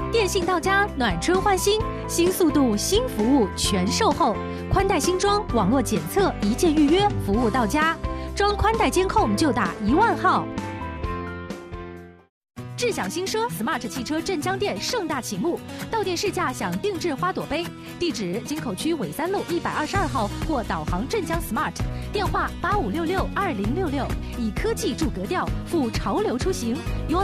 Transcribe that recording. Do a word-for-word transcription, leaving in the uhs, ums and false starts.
电信到家，暖春换新，新速度、新服务全售后，宽带新装，网络检测，一键预约，服务到家。装宽带监控就打一万号。智享新车 Smart 汽车镇江店盛大启幕，到店试驾享定制花朵杯。地址：京口区纬三路一百二十二号或导航镇江 Smart， 电话八五六六二零六六。以科技助格调，赴潮流出行。Your